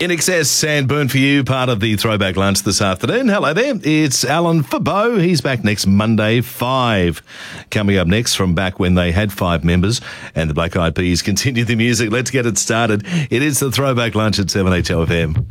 In Excess and Burn For You, part of the Throwback Lunch this afternoon. Hello there, it's Alan for Bo. He's back next Monday, 5. Coming up next from back when they had 5 members and the Black Eyed Peas continue the music. Let's get it started. It is the Throwback Lunch at 7HLFM.